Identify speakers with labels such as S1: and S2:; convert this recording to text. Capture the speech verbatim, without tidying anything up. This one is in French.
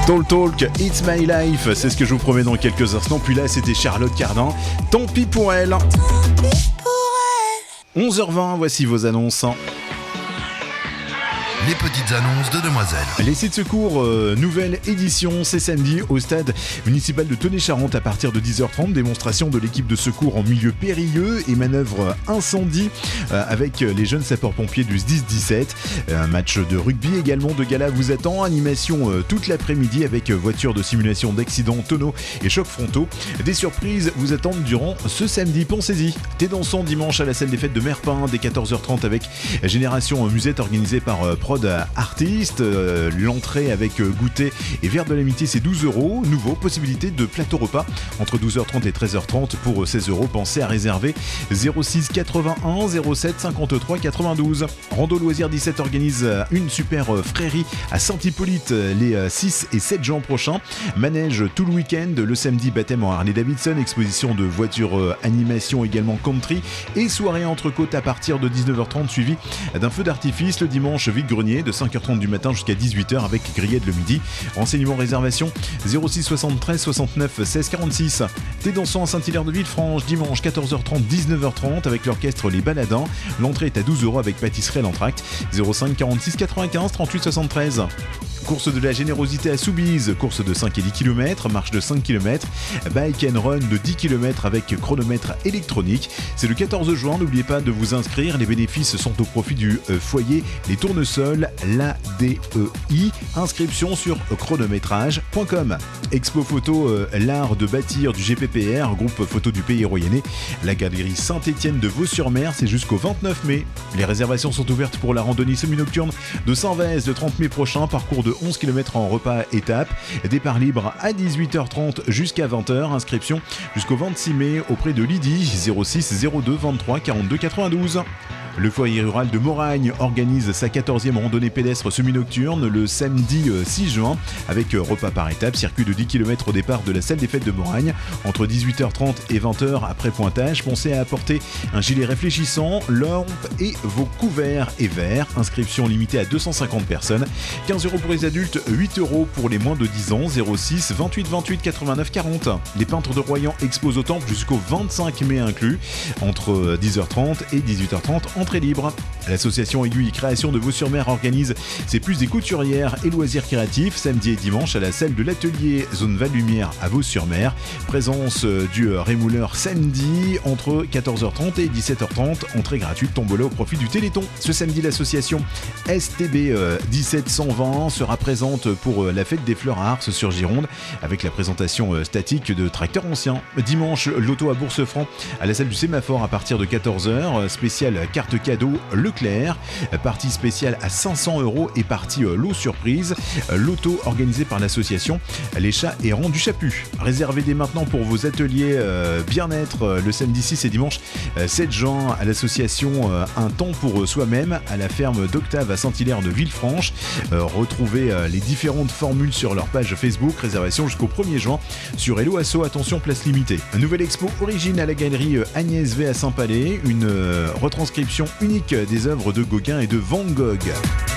S1: Talk Talk, It's My Life, c'est ce que je vous promets dans quelques instants. Puis là, c'était Charlotte Cardin, Tant pis pour elle. onze heures vingt, voici vos annonces.
S2: Les petites annonces de Demoiselles.
S1: Les sites secours, euh, nouvelle édition, c'est samedi au stade municipal de Tenay-Charente à partir de dix heures trente. Démonstration de l'équipe de secours en milieu périlleux et manœuvre incendie euh, avec les jeunes sapeurs-pompiers du S dix dix-sept. Un match de rugby également de gala vous attend. Animation euh, toute l'après-midi avec voiture de simulation d'accidents, tonneaux et chocs frontaux. Des surprises vous attendent durant ce samedi. Pensez-y. Thé dansant dimanche à la salle des fêtes de Merpin dès quatorze heures trente avec Génération Musette organisée par euh, Prod Artiste. Euh, l'entrée avec euh, goûter et verre de l'amitié, c'est douze euros. Nouveau, possibilité de plateau repas entre douze heures trente et treize heures trente pour seize euros. Pensez à réserver zéro six quatre-vingt-un zéro sept cinquante-trois quatre-vingt-douze. Rando Loisirs dix-sept organise une super frérie à Saint-Hippolyte les six et sept juin prochains. Manège tout le week-end. Le samedi, baptême en Harley-Davidson, exposition de voitures, animation également country et soirée entre côtes à partir de dix-neuf heures trente suivi d'un feu d'artifice. Le dimanche, vide-grenier de cinq heures trente du matin jusqu'à dix-huit heures avec grillade le midi. Renseignements, réservation zéro six soixante-treize soixante-neuf seize quarante-six. Thé dansant à Saint-Hilaire-de-Villefranche dimanche quatorze heures trente dix-neuf heures trente avec l'orchestre Les Baladins. L'entrée est à douze euros avec pâtisserie à l'entracte. zéro cinq quarante-six quatre-vingt-quinze trente-huit soixante-treize. Course de la générosité à Soubise, course de cinq et dix kilomètres, marche de cinq kilomètres, bike and run de dix kilomètres avec chronomètre électronique. C'est le quatorze juin, n'oubliez pas de vous inscrire. Les bénéfices sont au profit du euh, foyer Les Tournesols, l'A D E I. Inscription sur chronométrage point com. Expo photo, euh, l'art de bâtir du G P P R, groupe photo du Pays Royannais. La galerie Saint-Étienne de Vaux-sur-Mer, c'est jusqu'au vingt-neuf mai. Les réservations sont ouvertes pour la randonnée semi-nocturne de Saint-Vez le trente mai prochain, parcours de onze kilomètres en repas étape. Départ libre à dix-huit heures trente jusqu'à vingt heures. Inscription jusqu'au vingt-six mai auprès de Lydie, zéro six zéro deux vingt-trois quarante-deux quatre-vingt-douze. Le foyer rural de Moragne organise sa quatorzième randonnée pédestre semi-nocturne le samedi six juin avec repas par étape, circuit de dix kilomètres au départ de la salle des fêtes de Moragne entre dix-huit heures trente et vingt heures après pointage. Pensez à apporter un gilet réfléchissant, lampe et vos couverts et verres. Inscription limitée à deux cent cinquante personnes. quinze euros pour les adultes, huit euros pour les moins de dix ans. zéro six vingt-huit vingt-huit quatre-vingt-neuf quarante. Les peintres de Royan exposent au temple jusqu'au vingt-cinq mai inclus entre dix heures trente et dix-huit heures trente. Très libre. L'association Aiguille Création de Vaux-sur-Mer organise ses plus des couturières et loisirs créatifs samedi et dimanche à la salle de l'atelier Zone Val-Lumière à Vaux-sur-Mer. Présence du rémouleur samedi entre quatorze heures trente et dix-sept heures trente. Entrée gratuite, tombola au profit du Téléthon. Ce samedi, l'association S T B dix-sept cent vingt sera présente pour la fête des fleurs à Ars sur Gironde avec la présentation statique de tracteurs anciens. Dimanche, l'auto à Bourse-Franc à la salle du Sémaphore à partir de quatorze heures. Spécial carte cadeau Leclerc, partie spéciale à cinq cents euros et partie lot surprise. L'auto organisée par l'association Les Chats Errants du Chaput. Réservez dès maintenant pour vos ateliers euh, bien-être euh, le samedi six et dimanche euh, sept juin à l'association euh, Un temps pour soi-même à la ferme d'Octave à Saint-Hilaire de Villefranche. Euh, retrouvez euh, les différentes formules sur leur page Facebook. Réservation jusqu'au premier juin sur Hello Asso. Attention, place limitée. Un nouvel expo origine à la galerie euh, Agnès V à Saint-Palais. Une euh, retranscription unique des œuvres de Gauguin et de Van Gogh.